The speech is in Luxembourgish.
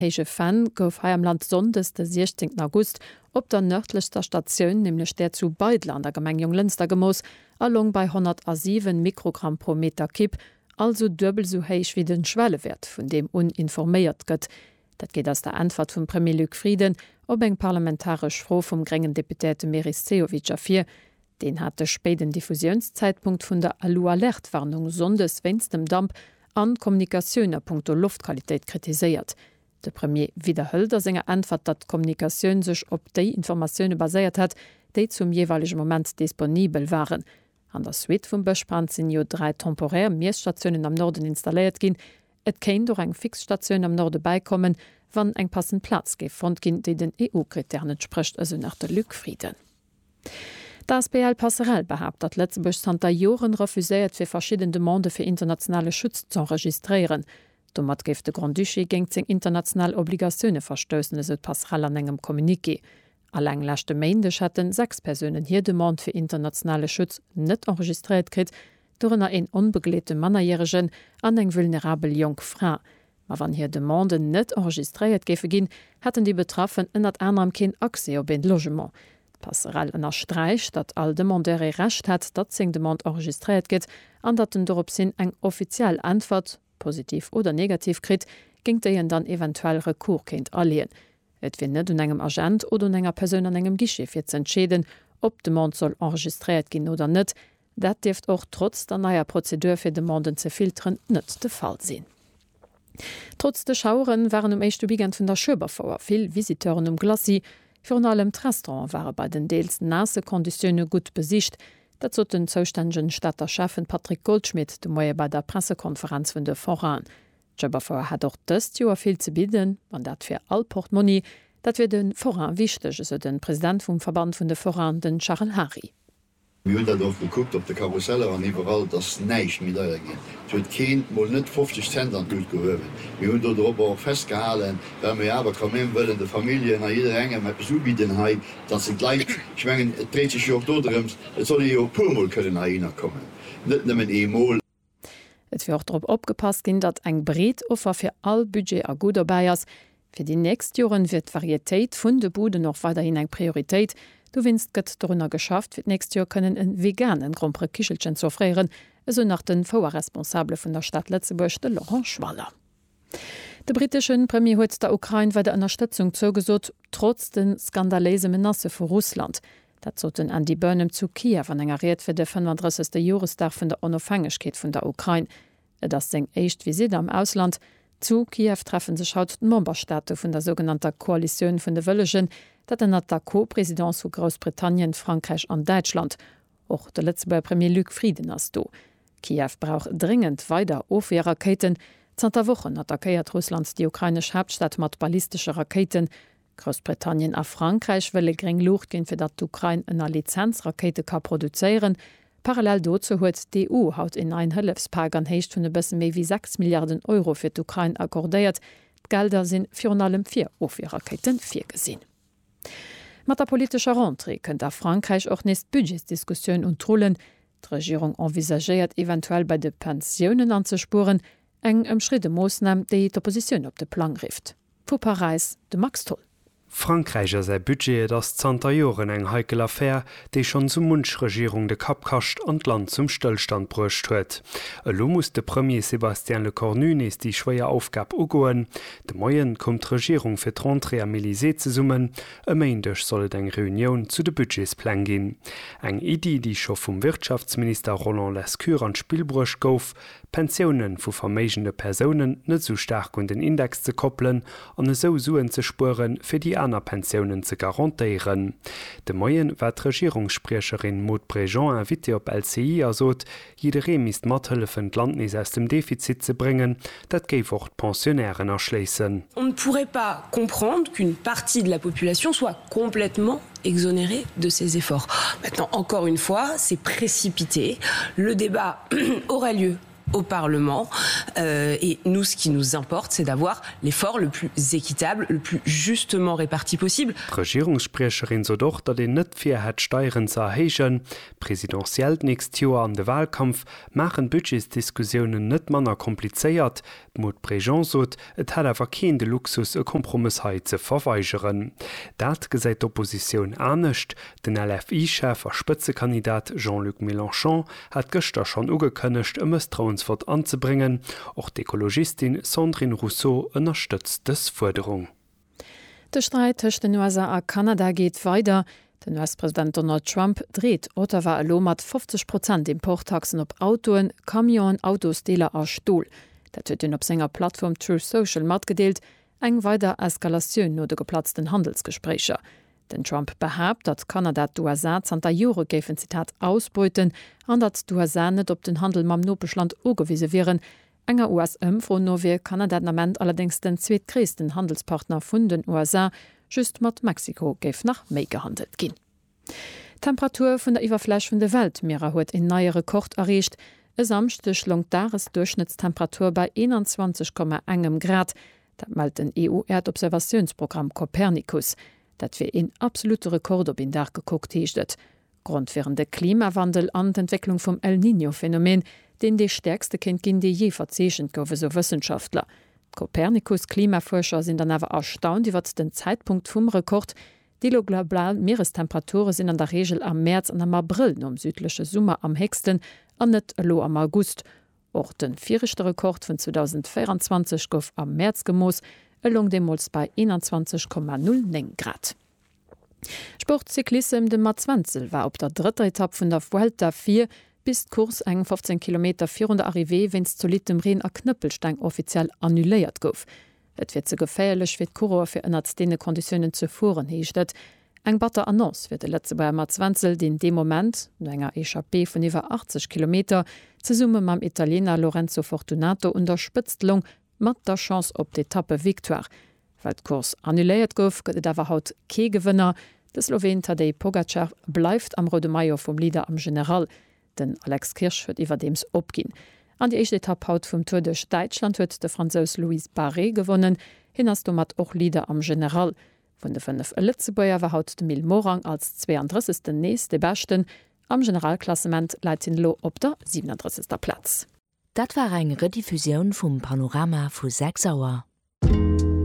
Hege Fan gouf ha am Land Sondes den 16. August op der nördlichster Station nämlich der zu Beidlander Gemeng Lünster Gemoos allong bei 107 Mikrogramm pro Meter Kipp, also doppelt so heich wie den Schwellewert, von dem uninformiert gëtt. Dat geht aus der Antwort vum Premier Luc Frieden ob eng parlamentarisch Frau vom geringen Deputäte Meris Ceovic afir. Den hat de späten Diffusionszeitpunkt vun der Alu-Alert-Warnung Sondes wennst dem Damp an Kommunikationer punkto Luftqualität kritisiert. De Premier wiederhölt der senger Antwort, dat Kommunikation sech op déi Informationune baséiert hat, déi zum jeweiligen Moment disponibel waren. An der Suite vum Bechbrand sind jo 3 temporär Meerstationen am Norden installiert gin. Et kein durch eng Fixstation am Norde beikommen, wann eng passend Platz gefund gin, déi den EU-Kriterien entspricht, also nach der Lückfrieden. Das BL Passerelle behauptet, dat Lettzeburg Santa Joren refuséiert fir verschiedene Demande fir internationale Schutz zu enregistrieren. Domat geft de Grand Duché géng zeg international Obligationune verstössen eso Passerelle an engem Kommuniké. Alleng lachte Meindech hatten 6 Personen hier Demand fir internationale Schutz net enregistriert krit, dorennner en unbeglete Mannerjähregen an eng vulnerabel Jongfrau. Ma wann hier Demande net enregistriert gefe ginn, hatten die Betroffen ënnert anderem kin Akse op en Logement. Passerelle ënner Streich, dat all Demandeur recht hat, dat seng Demand enregistriert gët, an dat den dorop sinn eng offiziell Antwort, positiv oder negativ krit, gingt eien dann eventuell Rekur kind alleen. Et wie net un engem Agent oder un enger Person an engem Gische fir ze entschäden, ob de Mand soll enregistriert gin oder net, dat deft auch trotz der naier Prozedur fir de Manden ze filtern net de Fall sinn. Trotz de Schauren waren um echt Bigent vun der Schöberfauer vill Visiteuren Glasi, für allem Restaurant waren bei den deels nasse Konditionne gut besicht, dat zo den zoustägen Stadter Chefen Patrick Goldschmidt de Moie bei der Pressekonferenz vun de Voran. Schöberfauer hat auch dëst Joer viel ze bieden, an dat fir all Portmoni, dat wir den Voran wichteg, eso den Präsident vum Verband vun de Voran, den Charles Harry. Wir haben darauf geguckt, ob der Karusselle an überall das nicht mit gehen. Es wird kein, mal nicht 50 Cent an Geld gehören. Wir haben darauf auch festgehalten, wenn wir aber kommen wollen, die Familie nach jeder Enge mit Besuch bieten, dass sie gleich, ich meine, es dreht sich auch dort drin, es soll ja auch paar Mal können kommen. Nicht nur einmal. Es wird auch darauf aufgepasst, dass ein Bretoffer für all Budget a gut dabei ist. Für die nächsten Jahre wird Varietät von der Bude noch weiterhin eine Priorität. Du winst gëtt darunter geschafft, fir nächst Jahr können en veganen Grand Prix Kichelchen zu offrieren, eso nach den VR-Responsable vun der Stadt Lettzeburg, de Laurent Schwaller. De britischen Premier huet der Ukraine bei der Unterstützung zugesot, trotz den skandalese Menace vu Russland. Dat zoten an die Börnem zu Kiew anengeriert fir de 35. Jahrestag vun der Unabhängigkeit vun der Ukraine. Das seng echt Visit am Ausland. Zu Kiew treffen sich haut Memberstaate vun der sogenannter Koalition vun de Wëllegen, dat den der Co-Präsident zu Großbritannien, Frankreich an Deutschland. Och der letzte Premier Luc Frieden ass do. Kiew braucht dringend weiter Ofwehrraketen. Zter Wochen attackiert Russland die ukrainische Hauptstadt mat ballistische Raketen. Großbritannien a Frankreich wëlle gering Luucht gin fir dat d'Ukraine ënner Lizenzrakete ka produzieren. Parallel dazu huet die EU haut in ein Hëllefspark an heicht vun de bëssen méi wie 6 Milliarden Euro fir d'Ukraine akkordéiert. Gelder sinn fir allem 4 Ofwehrraketen 4 gesinn. Mat der politischer Rentrée kënnt a Frankreich och nest Budgetsdiskussioun und Trollen. D'Regierung envisagéiert eventuell bei de Pensionioen anzuspuren, eng ëmschritte Moosnam, déi d'Opposition op de Plan rift. Pu Paris de Max Toll. Frankreicher sei Budget das Zantajoren eng heikel Affaire, déi schon zum Munschregierung de Kap kascht und Land zum Stillstand brucht huet. Lo muss de Premier Sébastien Lecornu is die schwéier Aufgab ugoen. De Moien kommt Regierung fir d'Rentrée am Élysée ze summen, méindech sollt eng Reunion zu de Budgetsplan gin. Eng Idee, die scho vum Wirtschaftsminister Roland Lescure an Spielbruch gouf, Pensionen vu vermeigende Personen net so stark und den Index ze koppeln an eso suen ze spuren fir die aner Pensionen ze garantiieren. De Moien war d'Regierungssprecherin Maud Préjean invité op LCI asot, jederé mis mathëllefen d'Landnis aus dem Defizit ze bringen, dat géif och Pensionären erschleessen. On ne pourrait pas comprendre qu'une partie de la population soit complètement exonérée de ces efforts. Maintenant, encore une fois, c'est précipité. Le débat aura lieu au Parlement. Et nous, ce qui nous importe, c'est d'avoir l'effort le plus équitable, le plus justement réparti possible. Regierungssprecherin so doch, dat den net fir het Steuern zu erhechen. Präsidentiell nächst Jahr an de Wahlkampf machen Budgetsdiskussionen net manner kompliziert. Mod Prejean sot, et hat awer kein de Luxus e Kompromissheit ze verweigeren. Dat gesäit d'Opposition anecht. Den LFI-Chef a Spitzekandidat Jean-Luc Mélenchon hat gëster schon ugekënnecht e Misstrauensvot anzubringen. Auch die Ökologistin Sandrine Rousseau unterstützt das Forderung. Der Streit zwischen den USA und Kanada geht weiter. Der US-Präsident Donald Trump dreht Ottawa allo mat 50% Importtaxen op Autoen, Kamion, Autos, Dealer a Stuhl. Dat huet den op senger Plattform Truth Social mat gedeelt, eng weiter Eskalationun no de geplatzten Handelsgesprächer. Den Trump behabt, dat Kanada d'USA an der Jure géfen Zitat ausbeuten, an dat d'USA net op den Handel mam Nopeschland ugewiese wären. Enger US-Ëmfro no wie Kanadament allerdings den zweetgréessten Handelspartner vun den USA, just mat Mexiko géif nach méi gehandelt ginn. Temperatur vun der Iwerfläch vun de Weltmeerer huet en neie Rekord erreicht. E samstech long Jahresdurchschnittstemperatur bei 21,1 Grad. Dat meldt den EU-Erdobservationsprogramm Copernicus. Dat fir en absolute Rekord op in Dach geguckt heeschtet. Grund wären de Klimawandel an d'Entwicklung vom El Niño-Phänomen, den de stärkste Kind ginn de je verzeechchen goufe so Wissenschaftler. Copernicus Klimaforscher sind dann awer erstaunt iwwer den Zeitpunkt vum Rekord. Die global Meerestemperaturen sind an der Regel am März an am April um südliche Summer am hegsten an net lo am August. Och den vierchte Rekord von 2024 gouf am März gemoos, elung demols bei 21,09 Grad. Sportzyklism de Matzwenzel war op der dritte Etappe vun der Vuelta 4 bis Kurs eng 15 km 400 Arrivé, wenns zu Litem Reen a Knüppelstein offiziell annuléiert gouf. Et wird ze geféierlech fir d'Kuror fir ënnert dee Konditionen zu fuhren heechtet. Eng batter Annonce fir de letze bei Matzwenzel den de Moment, no enger Echappé vun iwwer 80 km, ze Summe mam Italiener Lorenzo Fortunato Unterspëtztlung mat der Chance op d'Etappe Victoire. Weil d'Kurs annuléiert gouf, gëtt dawer haut Keegewënner. De Slowen Tadej Pogacar bleifft am Rode Maillot vom Leader am General. Den Alex Kirsch huet iwwer dems opginn. An die echte Etappe haut vum Tour de Deutschland huet de Franzos Louis Barré gewonnen, hinnners du mat och Leader am General. Von de 5 Litzebäier war haut de Mil Morang als 32. nächste Bechten. Am Generalklassement leit hin lo op der 37. Platz. Dat war eng Rediffusion vum Panorama vu 6 Auer.